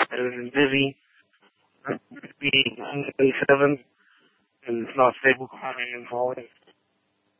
I've been busy. I'm being 137 and it's not stable climate and falling.